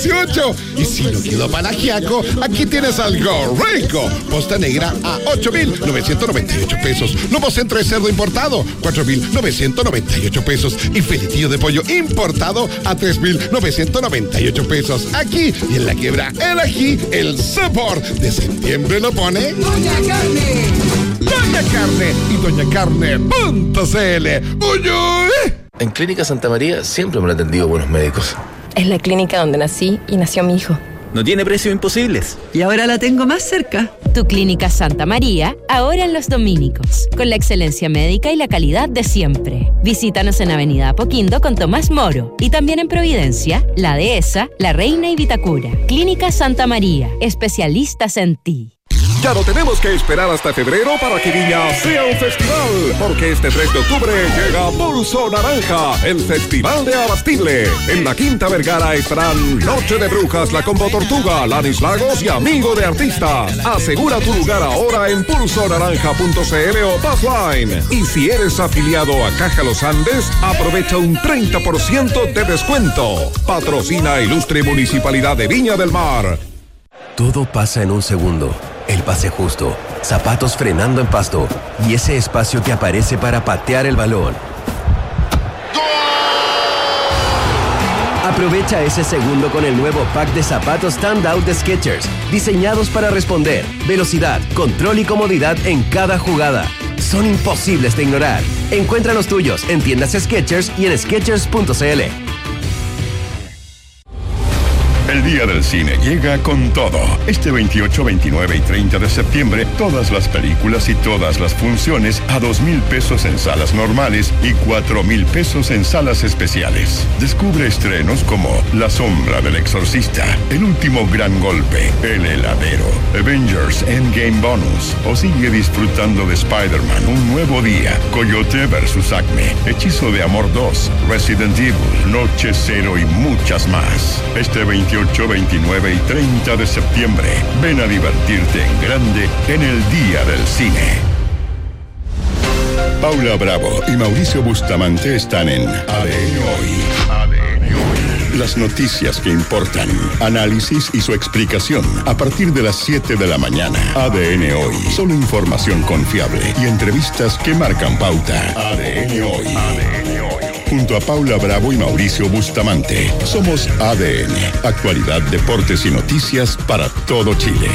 18. Y si no quedó palagiaco, aquí tienes algo rico. Posta negra a 8,998 pesos. Lomo centro de cerdo importado, 4,998 pesos. Y filetillo de pollo importado a 3,998 pesos. Aquí y en la quiebra El Ají, el sabor de septiembre lo pone Doña Carne. Doña Carne y doñacarne.cl. ¡Uy, uy! En Clínica Santa María siempre me han atendido buenos médicos. Es la clínica donde nací y nació mi hijo. No tiene precios imposibles. Y ahora la tengo más cerca. Tu Clínica Santa María, ahora en Los Dominicos, con la excelencia médica y la calidad de siempre. Visítanos en Avenida Apoquindo con Tomás Moro y también en Providencia, La Dehesa, La Reina y Vitacura. Clínica Santa María, especialistas en ti. Ya no tenemos que esperar hasta febrero para que Viña sea un festival, porque este 3 de octubre llega Pulso Naranja, el festival de abastible. En la Quinta Vergara estarán Noche de Brujas, La Combo Tortuga, Lanis Lagos y Amigo de Artistas. Asegura tu lugar ahora en pulsonaranja.cl o Passline. Y si eres afiliado a Caja Los Andes, aprovecha un 30% de descuento. Patrocina Ilustre Municipalidad de Viña del Mar. Todo pasa en un segundo. El pase justo, zapatos frenando en pasto y ese espacio que aparece para patear el balón. Aprovecha ese segundo con el nuevo pack de zapatos Standout de Skechers, diseñados para responder, velocidad, control y comodidad en cada jugada. Son imposibles de ignorar. Encuentra los tuyos en tiendas Skechers y en Skechers.cl. El Día del Cine llega con todo. Este 28, 29 y 30 de septiembre, todas las películas y todas las funciones a 2,000 pesos en salas normales y 4,000 pesos en salas especiales. Descubre estrenos como La Sombra del Exorcista, El Último Gran Golpe, El Heladero, Avengers Endgame Bonus, o sigue disfrutando de Spider-Man Un Nuevo Día, Coyote vs. Acme, Hechizo de Amor 2, Resident Evil, Noche Cero y muchas más. Este 28, 29 y 30 de septiembre, ven a divertirte en grande en el Día del Cine. Paula Bravo y Mauricio Bustamante están en ADN Hoy. Las noticias que importan, análisis y su explicación a partir de las 7 de la mañana. ADN Hoy, solo información confiable y entrevistas que marcan pauta. ADN Hoy. Junto a Paula Bravo y Mauricio Bustamante, somos ADN, actualidad, deportes y noticias para todo Chile.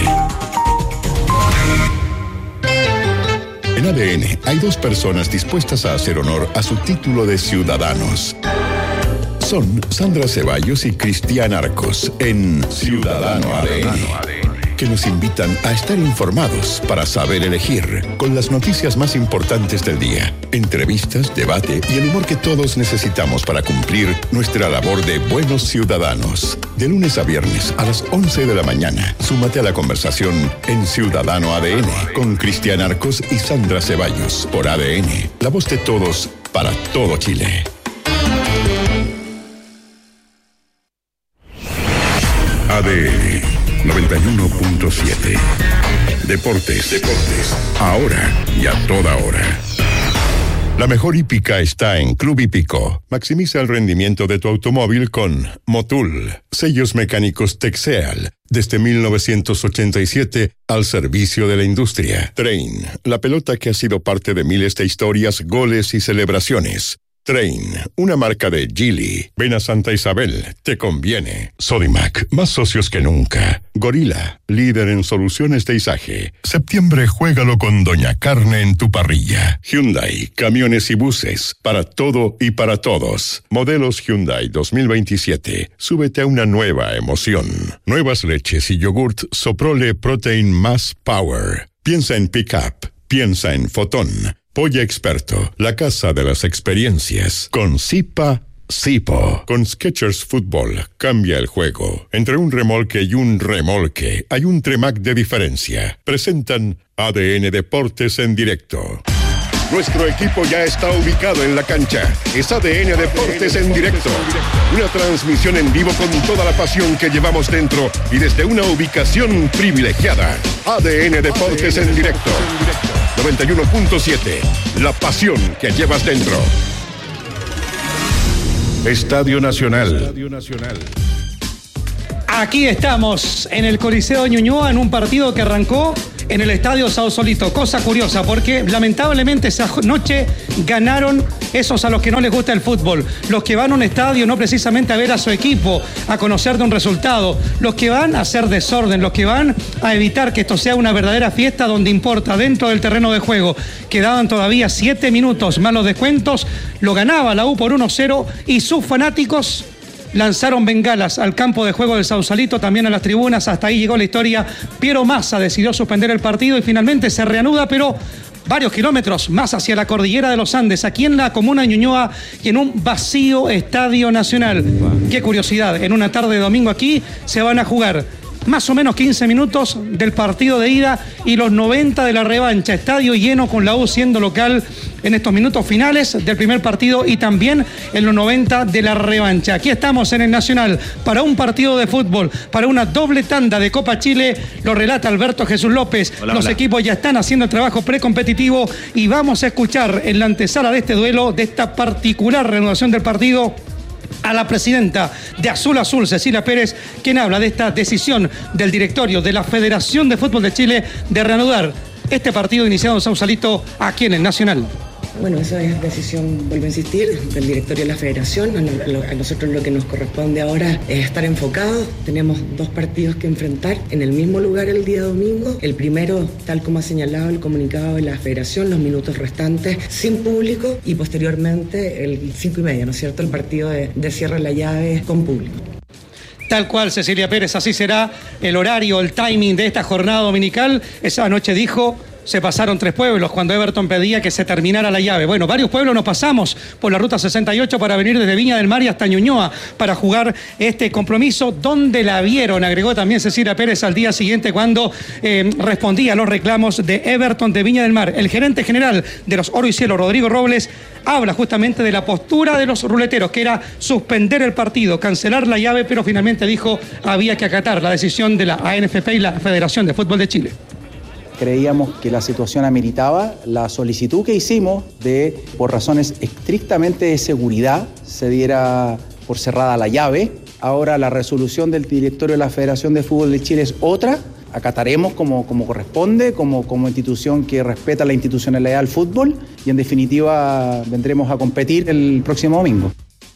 En ADN hay dos personas dispuestas a hacer honor a su título de ciudadanos. Son Sandra Ceballos y Cristian Arcos en Ciudadano ADN, que nos invitan a estar informados para saber elegir, con las noticias más importantes del día, entrevistas, debate y el humor que todos necesitamos para cumplir nuestra labor de buenos ciudadanos. De lunes a viernes a las 11 de la mañana, súmate a la conversación en Ciudadano ADN con Cristian Arcos y Sandra Ceballos por ADN, la voz de todos para todo Chile. ADN 91.7. Deportes. Ahora y a toda hora. La mejor hípica está en Club Hípico. Maximiza el rendimiento de tu automóvil con Motul. Sellos mecánicos Texeal. Desde 1987 al servicio de la industria. Train. La pelota que ha sido parte de miles de historias, goles y celebraciones. Train, una marca de Geely. Ven a Santa Isabel, te conviene. Sodimac, más socios que nunca. Gorila, líder en soluciones de izaje. Septiembre, juégalo con Doña Carne en tu parrilla. Hyundai, camiones y buses, para todo y para todos. Modelos Hyundai 2027. Súbete a una nueva emoción. Nuevas leches y yogurt Soprole Protein Más Power. Piensa en Pickup, piensa en Fotón. Polla Experto, la casa de las experiencias. Con Sipa Sipo. Con Skechers Fútbol, cambia el juego. Entre un remolque y un remolque, hay un Tremac de diferencia. Presentan ADN Deportes en directo. Nuestro equipo ya está ubicado en la cancha. Es ADN Deportes en directo. Una transmisión en vivo con toda la pasión que llevamos dentro y desde una ubicación privilegiada. ADN Deportes en directo. 91.7. La pasión que llevas dentro. Estadio Nacional. Aquí estamos en el Coliseo de Ñuñoa en un partido que arrancó en el Estadio Sausalito. Cosa curiosa, porque lamentablemente esa noche ganaron esos a los que no les gusta el fútbol. Los que van a un estadio no precisamente a ver a su equipo, a conocer de un resultado. Los que van a hacer desorden, los que van a evitar que esto sea una verdadera fiesta donde importa, dentro del terreno de juego. Quedaban todavía 7 minutos más los descuentos. Lo ganaba la U por 1-0 y sus fanáticos lanzaron bengalas al campo de juego del Sausalito, también a las tribunas. Hasta ahí llegó la historia. Piero Massa decidió suspender el partido y finalmente se reanuda, pero varios kilómetros más hacia la cordillera de los Andes, aquí en la comuna de Ñuñoa y en un vacío Estadio Nacional. Qué curiosidad, en una tarde de domingo aquí se van a jugar más o menos 15 minutos del partido de ida y los 90 de la revancha. Estadio lleno con la U siendo local en estos minutos finales del primer partido y también en los 90 de la revancha. Aquí estamos en el Nacional para un partido de fútbol, para una doble tanda de Copa Chile. Lo relata Alberto Jesús López. Los equipos ya están haciendo el trabajo precompetitivo y vamos a escuchar en la antesala de este duelo, de esta particular reanudación del partido, a la presidenta de Azul Azul, Cecilia Pérez, quien habla de esta decisión del directorio de la Federación de Fútbol de Chile de reanudar este partido iniciado en Sausalito aquí en el Nacional. Bueno, esa es decisión, vuelvo a insistir, del directorio de la Federación. A nosotros lo que nos corresponde ahora es estar enfocados. Tenemos 2 partidos que enfrentar en el mismo lugar el día domingo. El primero, tal como ha señalado el comunicado de la Federación, los minutos restantes sin público, y posteriormente el 5:30, ¿no es cierto?, el partido de cierre de la llave con público. Tal cual, Cecilia Pérez, así será el horario, el timing de esta jornada dominical. Esa noche dijo: se pasaron 3 pueblos cuando Everton pedía que se terminara la llave. Bueno, varios pueblos nos pasamos por la ruta 68 para venir desde Viña del Mar y hasta Ñuñoa para jugar este compromiso. ¿Dónde la vieron?, agregó también Cecilia Pérez al día siguiente cuando respondía a los reclamos de Everton de Viña del Mar. El gerente general de los Oro y Cielo, Rodrigo Robles, habla justamente de la postura de los ruleteros, que era suspender el partido, cancelar la llave, pero finalmente dijo había que acatar la decisión de la ANFP y la Federación de Fútbol de Chile. Creíamos que la situación ameritaba la solicitud que hicimos de, por razones estrictamente de seguridad, se diera por cerrada la llave. Ahora la resolución del directorio de la Federación de Fútbol de Chile es otra. Acataremos como corresponde, como institución que respeta la institucionalidad del fútbol, y en definitiva vendremos a competir el próximo domingo.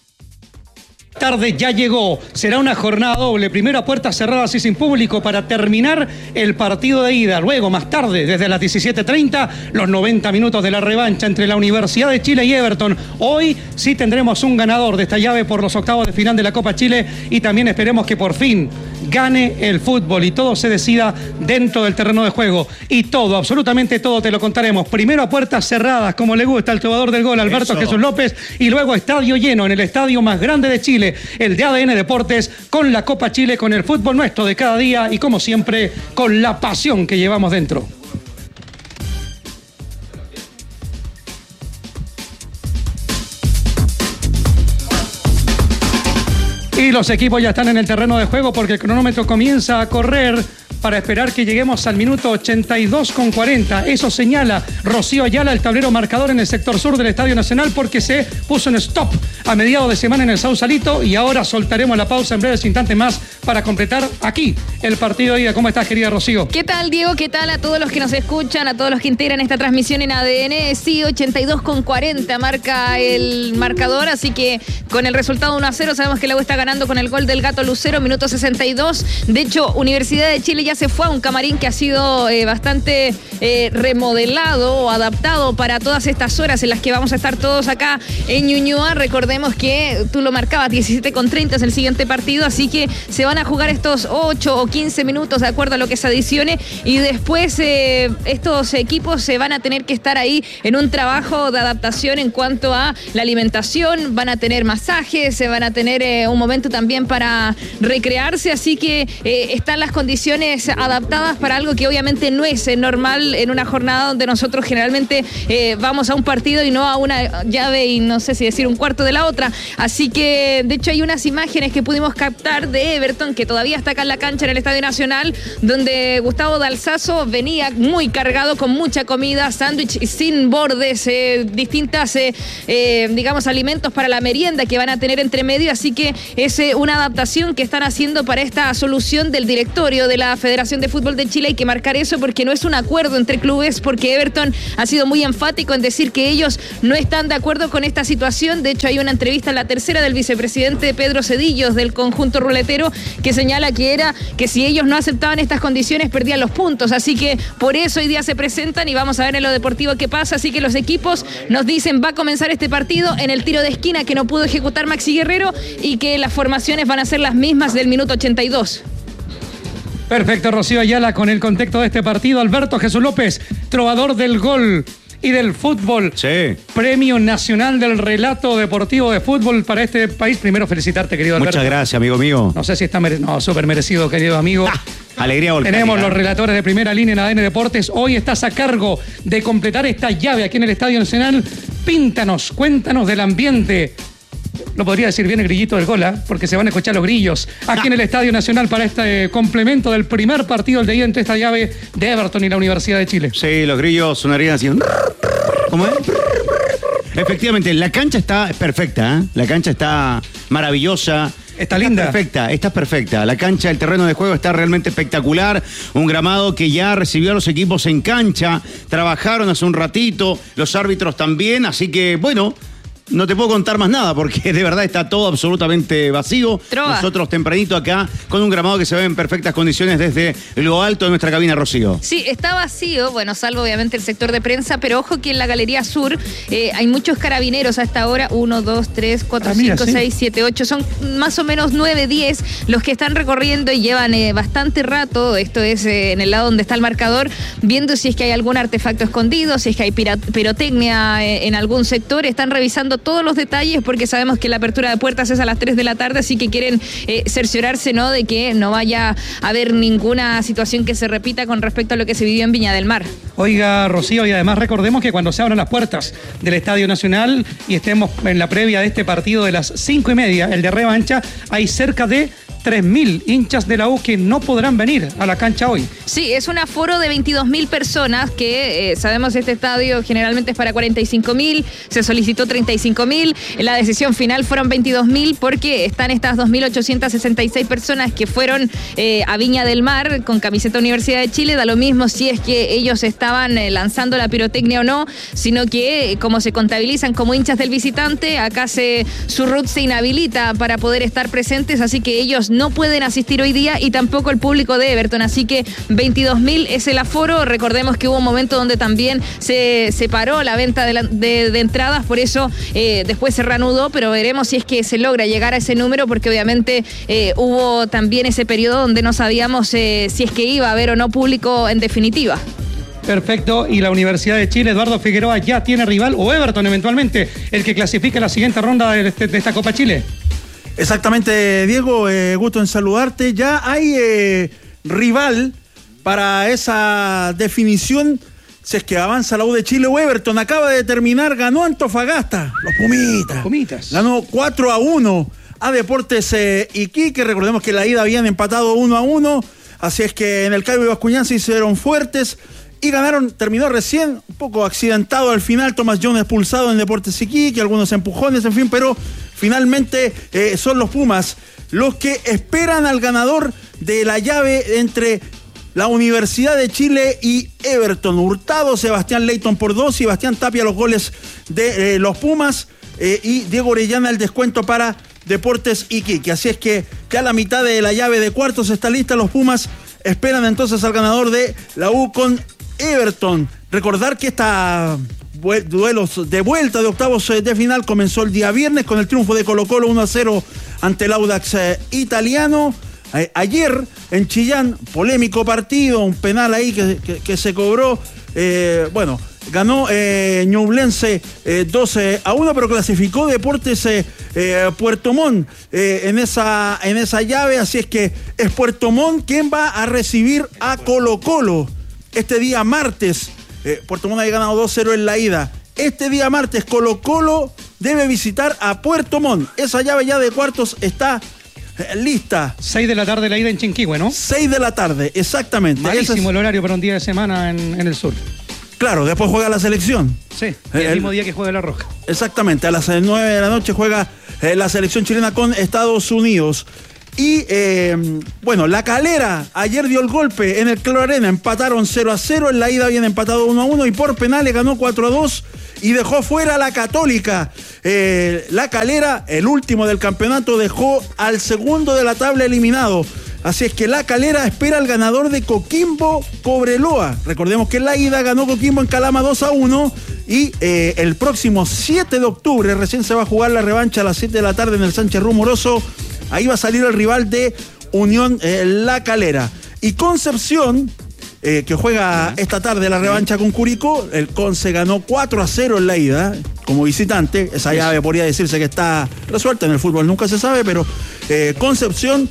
Tarde ya llegó, será una jornada doble, primero a puertas cerradas y sin público para terminar el partido de ida, luego más tarde desde las 17:30 los 90 minutos de la revancha entre la Universidad de Chile y Everton. Hoy sí tendremos un ganador de esta llave por los octavos de final de la Copa Chile y también esperemos que por fin gane el fútbol y todo se decida dentro del terreno de juego. Y todo, absolutamente todo te lo contaremos. Primero a puertas cerradas, como le gusta al trovador del gol, Alberto Jesús López, y luego estadio lleno en el estadio más grande de Chile, el de ADN Deportes, con la Copa Chile, con el fútbol nuestro de cada día y como siempre con la pasión que llevamos dentro. Y los equipos ya están en el terreno de juego porque el cronómetro comienza a correr para esperar que lleguemos al minuto 82:40. Eso señala Rocío Ayala, el tablero marcador en el sector sur del Estadio Nacional, porque se puso en stop a mediados de semana en el Sausalito y ahora soltaremos la pausa en breves instantes más para completar aquí el partido de ida. ¿Cómo estás, querida Rocío? ¿Qué tal, Diego? ¿Qué tal a todos los que nos escuchan, a todos los que integran esta transmisión en ADN? Sí, 82:40 marca el marcador, así que con el resultado 1-0 sabemos que la U está ganando con el gol del Gato Lucero, minuto 62. De hecho, Universidad de Chile ya se fue a un camarín que ha sido bastante remodelado o adaptado para todas estas horas en las que vamos a estar todos acá en Ñuñoa. Recordemos que tú lo marcabas, 17:30 es el siguiente partido, así que se van a jugar estos 8 o 15 minutos de acuerdo a lo que se adicione y después estos equipos se van a tener que estar ahí en un trabajo de adaptación en cuanto a la alimentación, van a tener masajes, se van a tener un momento también para recrearse, así que están las condiciones adaptadas para algo que obviamente no es normal en una jornada donde nosotros generalmente vamos a un partido y no a una llave y no sé si decir un cuarto de la otra. Así que de hecho hay unas imágenes que pudimos captar de Everton Everton, que todavía está acá en la cancha en el Estadio Nacional, donde Gustavo D'Alzazo venía muy cargado con mucha comida, sándwich sin bordes, distintas, digamos, alimentos para la merienda que van a tener entre medio, así que es una adaptación que están haciendo para esta solución del directorio de la Federación de Fútbol de Chile. Hay que marcar eso porque no es un acuerdo entre clubes, porque Everton ha sido muy enfático en decir que ellos no están de acuerdo con esta situación. De hecho, hay una entrevista en La Tercera del vicepresidente Pedro Cedillos del conjunto ruletero que señala que era que si ellos no aceptaban estas condiciones perdían los puntos, así que por eso hoy día se presentan y vamos a ver en lo deportivo qué pasa. Así que los equipos nos dicen va a comenzar este partido en el tiro de esquina que no pudo ejecutar Maxi Guerrero y que las formaciones van a ser las mismas del minuto 82. Perfecto, Rocío Ayala, con el contexto de este partido. Alberto Jesús López, trovador del gol y del fútbol. Sí. Premio Nacional del Relato Deportivo de Fútbol para este país. Primero, felicitarte, querido Alberto. Muchas gracias, amigo mío. No sé si está súper merecido, querido amigo. Alegría volcánica. Tenemos los relatores de primera línea en ADN Deportes. Hoy estás a cargo de completar esta llave aquí en el Estadio Nacional. Píntanos, cuéntanos del ambiente. Lo podría decir bien el grillito del gol, porque se van a escuchar los grillos aquí en el Estadio Nacional para este complemento del primer partido del día entre esta llave de Everton y la Universidad de Chile. Sí, los grillos sonarían así. ¿Cómo es? Efectivamente, la cancha está perfecta, ¿eh? La cancha está maravillosa. Está linda. Está perfecta. La cancha, el terreno de juego está realmente espectacular. Un gramado que ya recibió a los equipos en cancha. Trabajaron hace un ratito, los árbitros también. Así que, bueno, no te puedo contar más nada porque de verdad está todo absolutamente vacío. Trova. Nosotros tempranito acá con un gramado que se ve en perfectas condiciones desde lo alto de nuestra cabina, Rocío. Sí, está vacío, bueno, salvo obviamente el sector de prensa, pero ojo que en la Galería Sur hay muchos carabineros hasta ahora, 1, 2, 3, 4, 5, 6, 7, 8, son más o menos 9, 10 los que están recorriendo y llevan bastante rato, esto es en el lado donde está el marcador, viendo si es que hay algún artefacto escondido, si es que hay pirotecnia en algún sector, están revisando todos los detalles porque sabemos que la apertura de puertas es a las 3 de la tarde, así que quieren cerciorarse, ¿no?, de que no vaya a haber ninguna situación que se repita con respecto a lo que se vivió en Viña del Mar. Oiga, Rocío, y además recordemos que cuando se abran las puertas del Estadio Nacional y estemos en la previa de este partido de las 5:30, el de revancha, hay cerca de 3.000 hinchas de la U que no podrán venir a la cancha hoy. Sí, es un aforo de 22.000 personas que sabemos este estadio generalmente es para 45.000, se solicitó 35.000, la decisión final fueron 22.000 porque están estas 2.866 personas que fueron a Viña del Mar con camiseta Universidad de Chile, da lo mismo si es que ellos estaban lanzando la pirotecnia o no, sino que como se contabilizan como hinchas del visitante, acá su RUT se inhabilita para poder estar presentes, así que ellos no pueden asistir hoy día y tampoco el público de Everton, así que 22.000 es el aforo. Recordemos que hubo un momento donde también se paró la venta de entradas, por eso después se reanudó, pero veremos si es que se logra llegar a ese número, porque obviamente hubo también ese periodo donde no sabíamos si es que iba a haber o no público en definitiva. Perfecto, y la Universidad de Chile, Eduardo Figueroa, ya tiene rival, o Everton eventualmente, el que clasifique la siguiente ronda de esta Copa Chile. Exactamente, Diego, gusto en saludarte. Ya hay rival para esa definición, si es que avanza la U de Chile o Everton. Acaba de terminar, ganó Antofagasta, los Pumitas. Ganó 4-1 a Deportes Iquique. Recordemos que en la ida habían empatado 1-1, así es que en el Calvo y Bascuñán se hicieron fuertes y ganaron. Terminó recién, un poco accidentado al final, Thomas Jones expulsado en Deportes Iquique, algunos empujones, en fin, pero finalmente son los Pumas los que esperan al ganador de la llave entre la Universidad de Chile y Everton. Hurtado, Sebastián Leighton por 2, Sebastián Tapia los goles de los Pumas y Diego Orellana el descuento para Deportes Iquique. Así es que ya la mitad de la llave de cuartos está lista. Los Pumas esperan entonces al ganador de la U con Everton. Recordar que esta duelos de vuelta de octavos de final comenzó el día viernes con el triunfo de Colo-Colo 1-0 ante el Audax italiano. Ayer en Chillán, polémico partido, un penal ahí que se cobró. Ganó Ñublense 2-1, pero clasificó Deportes Puerto Montt en esa llave. Así es que es Puerto Montt quien va a recibir a Colo-Colo este día martes. Puerto Montt había ganado 2-0 en la ida. Este día martes Colo-Colo debe visitar a Puerto Montt. Esa llave ya de cuartos está lista. 6 de la tarde la ida en Chinquihue, ¿no? 6 de la tarde, exactamente. Malísimo el horario para un día de semana en el sur. Claro, después juega la selección. Sí, el mismo día que juega la Roja. Exactamente, a las 9 de la noche juega la selección chilena con Estados Unidos. Y bueno, La Calera ayer dio el golpe en el Claro Arena, empataron 0-0, en la ida habían empatado 1-1 y por penales ganó 4-2 y dejó fuera a la Católica. La Calera, el último del campeonato, dejó al segundo de la tabla eliminado. Así es que La Calera espera al ganador de Coquimbo Cobreloa. Recordemos que en la ida ganó Coquimbo en Calama 2-1 y el próximo 7 de octubre recién se va a jugar la revancha a las 7 de la tarde en el Sánchez Rumoroso. Ahí va a salir el rival de Unión La Calera. Y Concepción, que juega esta tarde la revancha con Curicó, el Conce ganó 4-0 en la ida como visitante. Esa llave podría decirse que está resuelta, en el fútbol nunca se sabe, pero Concepción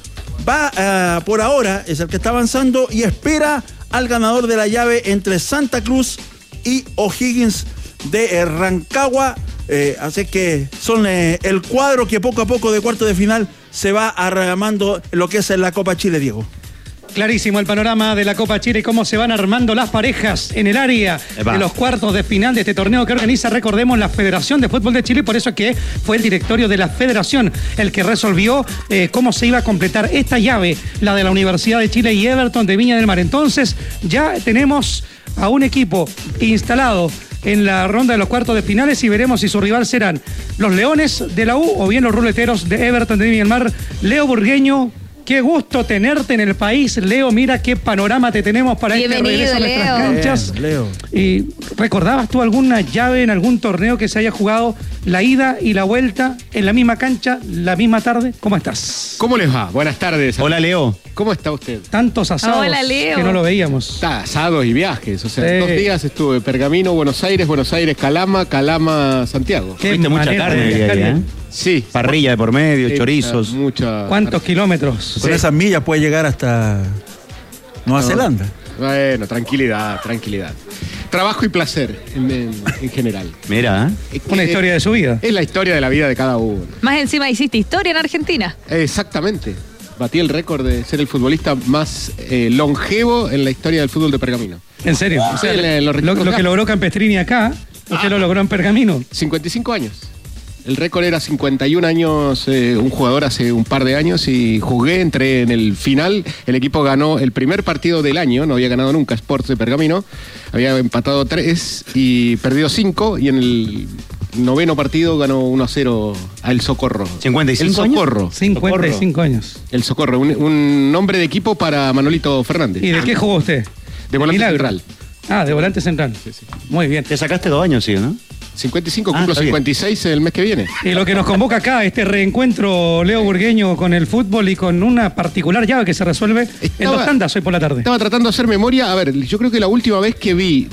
va por ahora, es el que está avanzando y espera al ganador de la llave entre Santa Cruz y O'Higgins de Rancagua. Así que son el cuadro que poco a poco de cuarto de final se va armando lo que es en la Copa Chile, Diego. Clarísimo el panorama de la Copa Chile y cómo se van armando las parejas en el área de los cuartos de final de este torneo que organiza, recordemos, la Federación de Fútbol de Chile. Por eso es que fue el directorio de la Federación el que resolvió cómo se iba a completar esta llave, la de la Universidad de Chile y Everton de Viña del Mar. Entonces ya tenemos a un equipo instalado en la ronda de los cuartos de finales y veremos si su rival serán los Leones de la U o bien los Ruleteros de Everton de Viña del Mar. Leo Burgueño, qué gusto tenerte en el país, Leo. Mira qué panorama te tenemos para este regreso a nuestras canchas. Leo. ¿Y recordabas tú alguna llave en algún torneo que se haya jugado la ida y la vuelta en la misma cancha, la misma tarde? ¿Cómo estás? ¿Cómo les va? Buenas tardes. Hola, Leo. ¿Cómo está usted? Tantos asados que no lo veíamos. Está, asados y viajes. O sea, 2 días estuve Pergamino, Buenos Aires, Calama, Santiago. Viste mucha carne ahí, Sí. Parrilla de por medio, chorizos. ¿Cuántos kilómetros? Con esas millas puede llegar hasta Nueva Zelanda. Bueno, tranquilidad. Trabajo y placer en general. Mira, una historia de su vida. Es la historia de la vida de cada uno. Más encima hiciste historia en Argentina. Exactamente. Batí el récord de ser el futbolista más longevo en la historia del fútbol de Pergamino. ¿En serio? O sea, lo que logró Campestrini acá, usted lo logró en Pergamino. 55 años. El récord era 51 años, un jugador hace un par de años, y entré en el final. El equipo ganó el primer partido del año, no había ganado nunca Sports de Pergamino. Había empatado 3 y perdido 5, y en el 9º partido ganó 1-0 al Socorro. ¿55 el Socorro. años? 55 años. El Socorro, un nombre de equipo para Manolito Fernández. ¿Y de qué jugó usted? De volante central. Ah, de volante central. Sí. Muy bien. Te sacaste 2 años, sí, ¿no? 55, cumplo 56 el mes que viene. Y lo que nos convoca acá, este reencuentro, Leo Burgueño, con el fútbol y con una particular llave que se resuelve en 2 tandas hoy por la tarde. Estaba tratando de hacer memoria. A ver, yo creo que la última vez que vi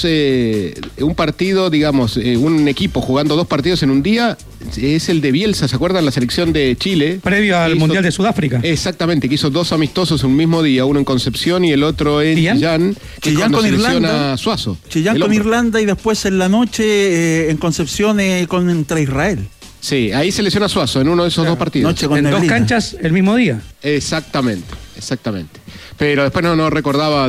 un partido, digamos, un equipo jugando 2 partidos en un día, es el de Bielsa, ¿se acuerdan? La selección de Chile. Previo al Mundial de Sudáfrica. Exactamente, que hizo 2 amistosos en un mismo día, uno en Concepción y el otro en Chillán. Chillán con Irlanda. Suazo. Chillán con Irlanda y después en la noche en Concepción contra Israel. Sí, ahí se lesiona Suazo en uno de esos 2 partidos. En 2 canchas el mismo día. Exactamente. Pero después no recordaba a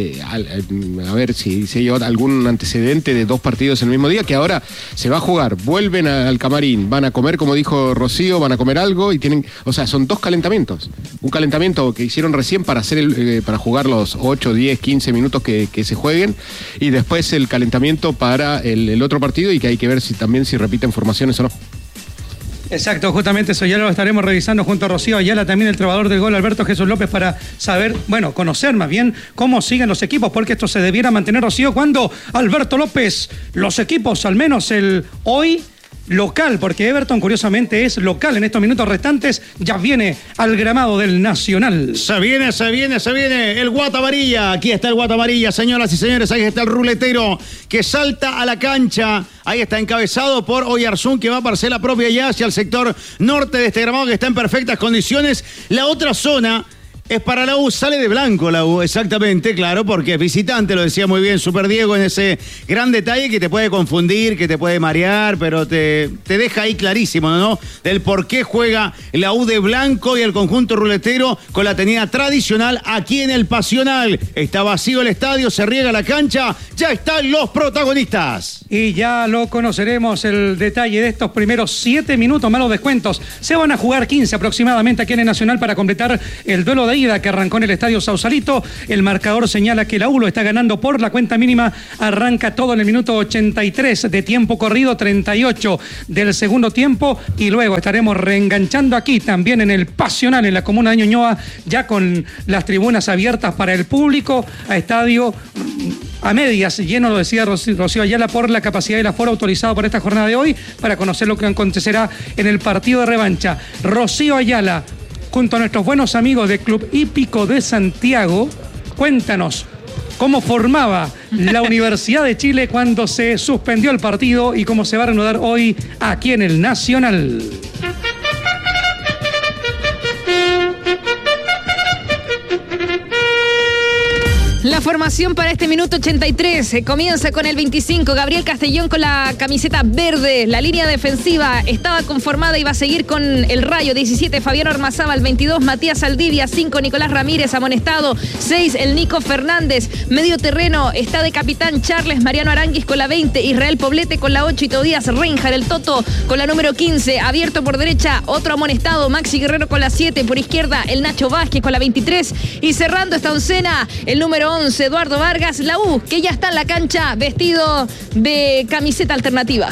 ver si hay algún antecedente de 2 partidos en el mismo día, que ahora se va a jugar. Vuelven al camarín, van a comer, como dijo Rocío, van a comer algo y son 2 calentamientos. Un calentamiento que hicieron recién para para jugar los 8, 10, 15 minutos que se jueguen, y después el calentamiento para el otro partido, y que hay que ver si repiten formaciones o no. Exacto, justamente eso ya lo estaremos revisando junto a Rocío Ayala, también el trovador del gol, Alberto Jesús López, para saber, conocer más bien cómo siguen los equipos, porque esto se debiera mantener, Rocío, cuando Alberto López, los equipos, al menos el hoy local, porque Everton curiosamente es local en estos minutos restantes, ya viene al gramado del Nacional. Se viene el Guata Amarilla. Aquí está el Guata Amarilla, señoras y señores. Ahí está el ruletero que salta a la cancha. Ahí está encabezado por Oyarzún, que va a parcela propia ya hacia el sector norte de este gramado, que está en perfectas condiciones. La otra zona Es para la U, sale de blanco la U, exactamente, claro, porque es visitante, lo decía muy bien Super Diego en ese gran detalle que te puede confundir, que te puede marear, pero te deja ahí clarísimo, ¿no? Del por qué juega la U de blanco y el conjunto ruletero con la tenida tradicional aquí en el Pasional. Está vacío el estadio, se riega la cancha, ya están los protagonistas. Y ya lo conoceremos el detalle de estos primeros 7 minutos más los descuentos. Se van a jugar 15 aproximadamente aquí en el Nacional para completar el duelo de ida que arrancó en el Estadio Sausalito. El marcador señala que la U lo está ganando por la cuenta mínima. Arranca todo en el minuto 83 de tiempo corrido, 38 del segundo tiempo, y luego estaremos reenganchando aquí también en el Pasional, en la comuna de Ñuñoa, ya con las tribunas abiertas para el público, a estadio a medias lleno, lo decía Rocío Ayala, por la capacidad del aforo autorizado por esta jornada de hoy, para conocer lo que acontecerá en el partido de revancha. Rocío Ayala, junto a nuestros buenos amigos del Club Hípico de Santiago, cuéntanos cómo formaba la Universidad de Chile cuando se suspendió el partido y cómo se va a reanudar hoy aquí en el Nacional. La formación para este minuto 83 comienza con el 25, Gabriel Castellón con la camiseta verde. La línea defensiva estaba conformada y va a seguir con el Rayo. 17, Fabián Ormazábal. 22, Matías Saldivia. 5, Nicolás Ramírez, amonestado. 6, el Nico Fernández. Medio terreno está de capitán Charles Mariano Aranguis con la 20, Israel Poblete con la 8 y Tobías Reinjar, el Toto, con la número 15. Abierto por derecha, otro amonestado, Maxi Guerrero con la 7. Por izquierda, el Nacho Vázquez con la 23. Y cerrando esta oncena, el número 11, Eduardo Vargas. La U, que ya está en la cancha vestido de camiseta alternativa.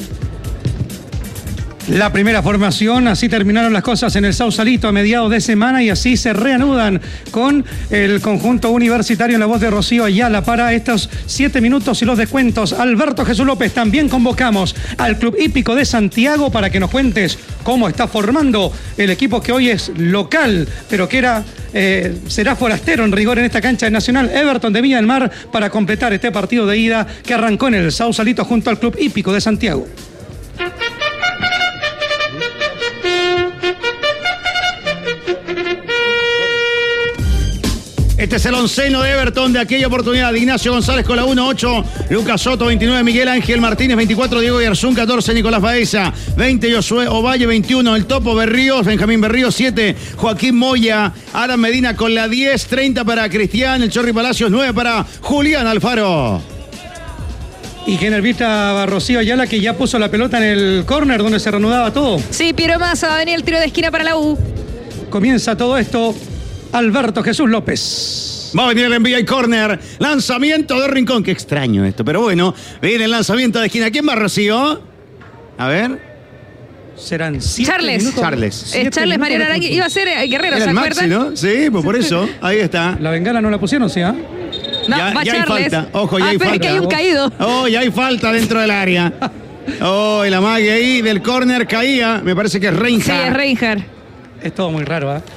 La primera formación, así terminaron las cosas en el Sausalito a mediados de semana y así se reanudan con el conjunto universitario en la voz de Rocío Ayala para estos 7 minutos y los descuentos. Alberto Jesús López, también convocamos al Club Hípico de Santiago para que nos cuentes cómo está formando el equipo que hoy es local, pero que será forastero en rigor en esta cancha de Nacional, Everton de Viña del Mar, para completar este partido de ida que arrancó en el Sausalito junto al Club Hípico de Santiago. Este es el onceno de Everton de aquella oportunidad. Ignacio González con la 1-8, Lucas Soto 29, Miguel Ángel Martínez 24, Diego Yarzún 14, Nicolás Baeza 20, Josué Ovalle 21, el Topo Berríos, Benjamín Berríos 7, Joaquín Moya, Aran Medina con la 10, 30 para Cristian, el Chorri Palacios 9 para Julián Alfaro. Y que nervita a Rocío Ayala, que ya puso la pelota en el córner donde se reanudaba todo. Sí, Piero Massa va a venir el tiro de esquina para la U. Comienza todo esto. Alberto Jesús López. Va a venir el envío y córner. Lanzamiento de Rincón. Qué extraño esto, pero bueno. Viene el lanzamiento de esquina. ¿Quién va, Rocío? A ver. Serán 7 Charles. minutos. Charles. Charles Mariano Aranguis. Iba a ser Guerrero, Era ¿se el acuerdan? Maxi, ¿no? Sí, pues por eso. Ahí está. La bengala no la pusieron, ¿sí? No, ya va hay Charles. falta. Ojo, ya hay pero falta. es que hay un caído. Oh, ya hay falta dentro del área. Oh, y la magia ahí del córner caía. Me parece que es Reinhardt. Sí, es Reinhardt. Es todo muy raro, ¿eh?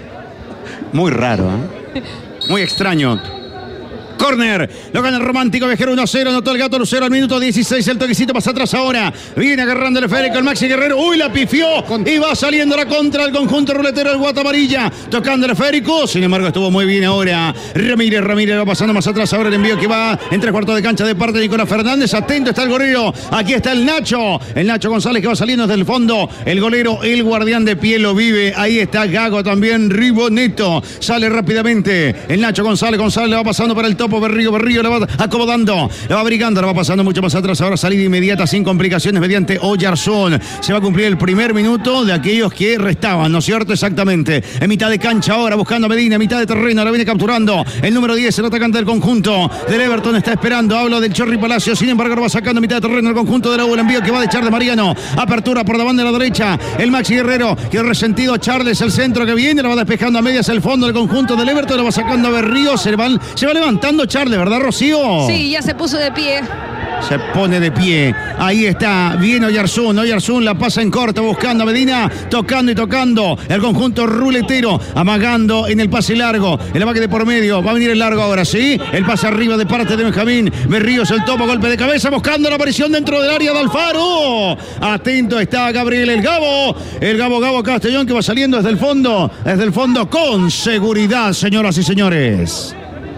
Muy raro, ¿eh? Muy extraño. Córner, lo gana el Romántico Viajero 1-0, anotó el Gato Lucero al minuto 16, el toquecito pasa atrás ahora, viene agarrando el esférico el Maxi Guerrero, uy, la pifió y va saliendo la contra el conjunto ruletero del Guata Amarilla, tocando el esférico, sin embargo estuvo muy bien ahora Ramírez va pasando más atrás, ahora el envío que va en 3/4 de cancha de parte de Nicolás Fernández, atento está el golero, aquí está el Nacho González que va saliendo desde el fondo, el golero, el guardián de pie lo vive, ahí está Gago también, Riboneto, sale rápidamente, el Nacho González le va pasando para el Topo Berrío le va acomodando, le va brigando, le va pasando mucho más atrás, ahora salida inmediata sin complicaciones mediante Oyarzún, se va a cumplir el primer minuto de aquellos que restaban, ¿no es cierto? Exactamente, en mitad de cancha ahora buscando a Medina, en mitad de terreno, la viene capturando el número 10, el atacante del conjunto del Everton está esperando, hablo del Chorri Palacio, sin embargo lo va sacando en mitad de terreno el conjunto de la U, el envío que va de Charles Mariano, apertura por la banda de la derecha, el Maxi Guerrero, que resentido Charles, el centro que viene, lo va despejando a medias el fondo del conjunto del Everton, lo va sacando a Berrío, se va levantando Charles, ¿verdad, Rocío? Sí, ya se puso de pie. Se pone de pie. Ahí está. Viene Oyarzún. Oyarzún la pasa en corto buscando a Medina. Tocando y tocando. El conjunto ruletero. Amagando en el pase largo. El amague de por medio. Va a venir el largo ahora, ¿sí? El pase arriba de parte de Benjamín. Berríos el topo. Golpe de cabeza. Buscando la aparición dentro del área de Alfaro. Atento está Gabriel el Gabo. El Gabo Castellón que va saliendo desde el fondo. Desde el fondo con seguridad, señoras y señores.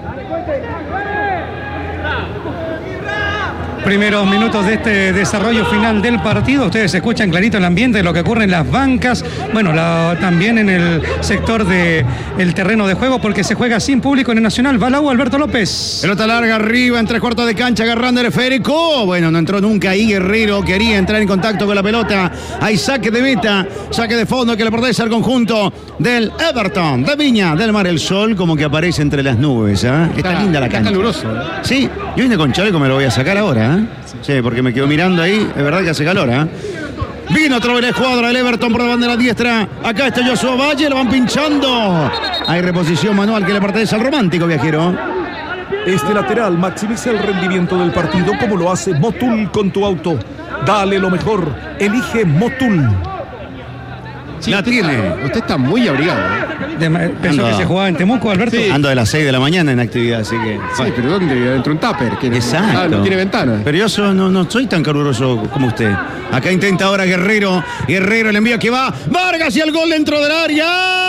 Primeros minutos de este desarrollo final del partido. Ustedes escuchan clarito el ambiente de lo que ocurre en las bancas. Bueno, también en el sector del terreno de juego, porque se juega sin público en el Nacional. Va al agua Alberto López. Pelota larga arriba en 3/4 de cancha, agarrando el esférico. Bueno, no entró nunca ahí Guerrero. Quería entrar en contacto con la pelota. Hay saque de meta, saque de fondo que le pertenece al conjunto del Everton, de Viña del Mar. El sol como que aparece entre las nubes. Está linda la cancha. Está caluroso. Sí, yo vine con chaleco, me lo voy a sacar ahora. Sí, porque me quedo mirando ahí. Es verdad que hace calor, Vino otra vez la escuadra del Everton por la bandera diestra. Acá está Joshua Valle, lo van pinchando. Hay reposición manual que le pertenece al romántico viajero. Este lateral maximiza el rendimiento del partido como lo hace Motul con tu auto. Dale lo mejor. Elige Motul. Sí, la tiene. Usted está muy abrigado. Pensó que se jugaba en Temuco, Alberto. Sí. Ando de las 6 de la mañana en actividad, así que. Sí, pero ¿dónde? Dentro de un tupper. Exacto. No tiene ventana. Pero yo no soy tan caluroso como usted. Acá intenta ahora Guerrero. Guerrero, el envío que va. Vargas y el gol dentro del área.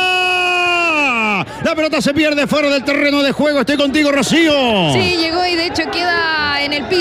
La pelota se pierde fuera del terreno de juego. Estoy contigo, Rocío. Sí, llegó y de hecho queda en el piso.